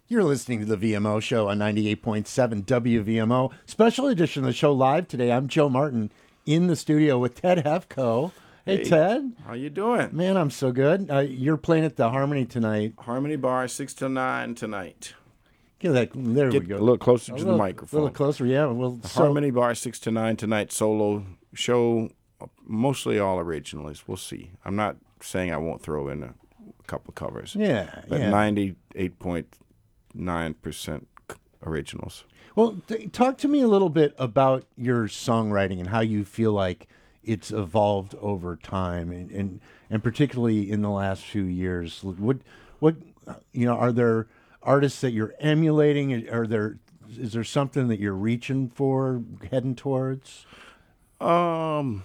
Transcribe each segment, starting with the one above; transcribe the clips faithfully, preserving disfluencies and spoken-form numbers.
You're listening to the V M O Show on ninety-eight point seven W V M O. Special edition of the show live today. I'm Joe Martin in the studio with Ted Hefko. Hey, Hey, Ted. how you doing? Man, I'm so good. Uh, you're playing at the Harmony tonight. Harmony Bar, six to nine tonight. Get that, there Get we go. a little closer A to little, the microphone. A little closer, yeah. Well, The so, Harmony Bar, six to nine tonight. Solo show, mostly all originals. We'll see. I'm not saying I won't throw in a couple covers. Yeah, But yeah. ninety-eight point nine percent originals. Well, th- talk to me a little bit about your songwriting and how you feel like it's evolved over time, and and, and particularly in the last few years. What what you know? Are there artists that you're emulating? Are there is there something that you're reaching for, heading towards? Um,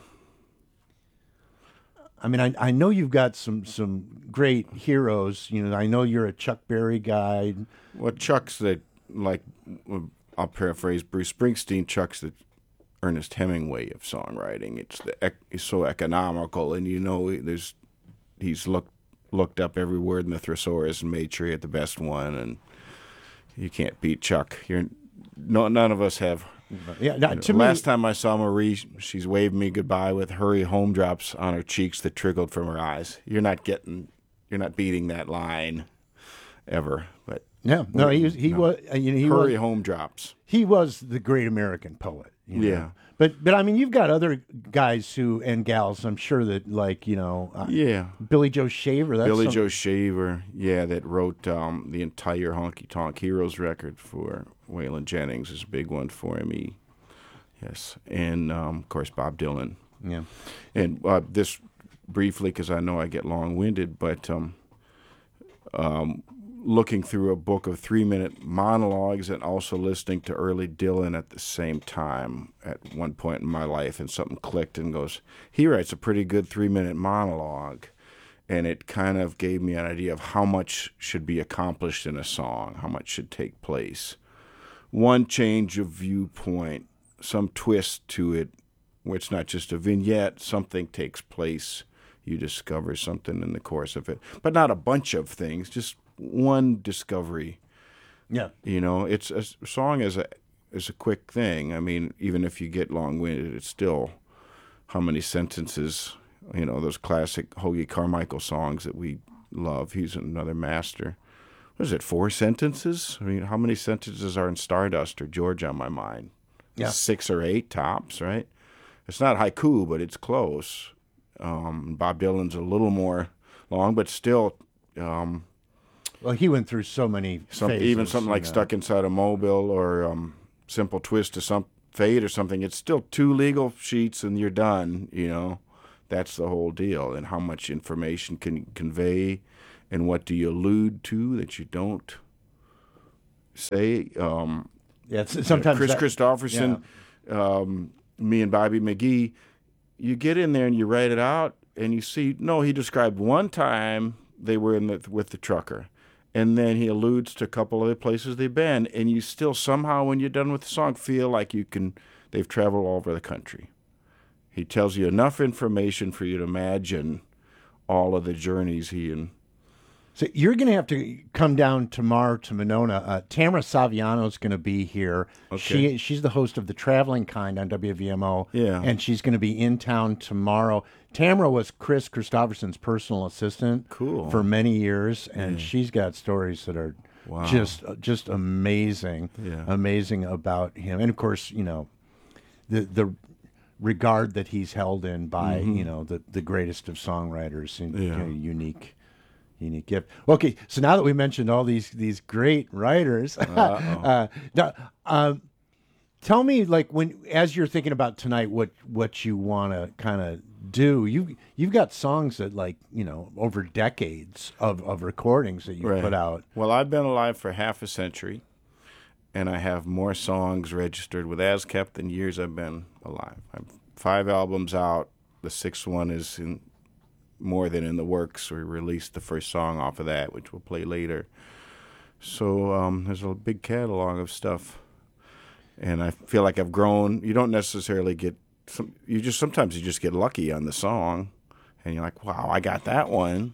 I mean, I I know you've got some some great heroes. You know, I know you're a Chuck Berry guy. well, Chuck's the, like, I'll paraphrase Bruce Springsteen, Chuck's the Ernest Hemingway of songwriting. It's the ec- it's so economical, and you know, there's he's looked looked up every word in the thesaurus and made sure he had the best one, and you can't beat Chuck. You're no none of us have. Yeah, now, You know, to last me, time I saw Marie, she's waved me goodbye with hurry home drops on her cheeks that trickled from her eyes. You're not getting, you're not beating that line ever. But yeah, no, he was he No. was uh, you know, he hurry was home drops. he was the great American poet. You know? Yeah. But but I mean, you've got other guys who and gals. I'm sure that like you know, uh, Yeah. Billy Joe Shaver. That's Billy some- Joe Shaver, yeah, that wrote um, the entire Honky Tonk Heroes record for Waylon Jennings is a big one for him. He, yes, and um, of course Bob Dylan. Yeah. And uh, this briefly, because I know I get long-winded, but um, um, looking through a book of three-minute monologues and also listening to early Dylan at the same time at one point in my life, and something clicked and goes, he writes a pretty good three-minute monologue. And it kind of gave me an idea of how much should be accomplished in a song, how much should take place. One change of viewpoint, some twist to it, where it's not just a vignette, something takes place. You discover something in the course of it. But not a bunch of things, just one discovery. Yeah. You know, it's a song is a is a quick thing. I mean, even if you get long-winded, it's still how many sentences. You know, those classic Hoagie Carmichael songs that we love. He's another master. What is it, four sentences? I mean, how many sentences are in Stardust or Georgia on My Mind? Yeah. Six or eight tops, right? It's not haiku, but it's close. Um, Bob Dylan's a little more long, but still, um, Well, he went through so many some, phases, even something like you know. Stuck Inside a Mobile or um, Simple Twist to Some Fate or something. It's still two legal sheets and you're done, you know. That's the whole deal, and how much information can you convey, and what do you allude to that you don't say. Um, Yeah, it's, sometimes Chris that- Christopherson, um, me and Bobby McGee, you get in there and you write it out, and you see, no, he described one time they were in the, with the trucker, and then he alludes to a couple other places they've been, and you still somehow, when you're done with the song, feel like you can, they've traveled all over the country. He tells you enough information for you to imagine all of the journeys he and So you're going to have to come down tomorrow to Monona. Uh, Tamara Saviano is going to be here. Okay. She she's the host of The Traveling Kind on W V M O. Yeah. And she's going to be in town tomorrow. Tamara was Chris Christopherson's personal assistant Cool. for many years, and she's got stories that are Wow. just just amazing, Yeah. amazing about him. And of course, you know, the the regard that he's held in by you know the the greatest of songwriters, and you Mm-hmm. Yeah. know, unique. Unique gift. Okay, so now that we mentioned all these these great writers, uh, now, um, tell me, like, when as you're thinking about tonight, what what you want to kind of do. You you've got songs that, like, you know, over decades of, of recordings that you Right. put out. Well, I've been alive for half a century, and I have more songs registered with ASCAP than years I've been alive. I have five albums out. The sixth one is in more than in the works. We released the first song off of that, which we'll play later. So um, there's a big catalog of stuff, and I feel like I've grown. You don't necessarily get some. You just sometimes you just get lucky on the song, and you're like, "Wow, I got that one."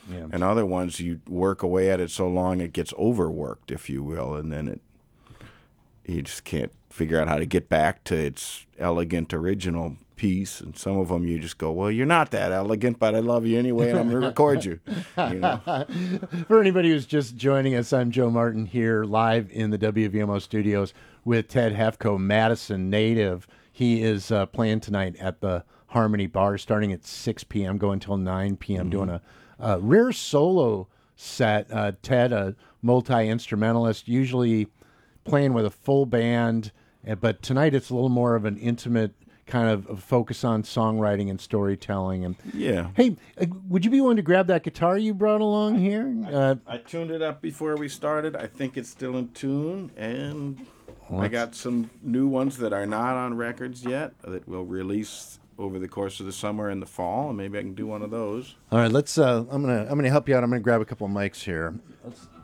Yeah. And other ones you work away at it so long it gets overworked, if you will, and then it you just can't figure out how to get back to its elegant original piece. And some of them you just go, well, you're not that elegant, but I love you anyway, and I'm going to record you. you know? For anybody who's just joining us, I'm Joe Martin here live in the W V M O studios with Ted Hefko, Madison native. He is uh, playing tonight at the Harmony Bar starting at six p.m., going until nine p.m., mm-hmm. doing a, a rare solo set. Uh, Ted, a multi-instrumentalist, usually playing with a full band, but tonight it's a little more of an intimate kind of focus on songwriting and storytelling. And yeah, hey, uh, would you be willing to grab that guitar you brought along here? Uh, I, I tuned it up before we started. I think it's still in tune, and well, I got some new ones that are not on records yet that we'll release over the course of the summer and the fall, and maybe I can do one of those. All right, let's. Uh, I'm gonna I'm gonna help you out. I'm gonna grab a couple of mics here. Let's,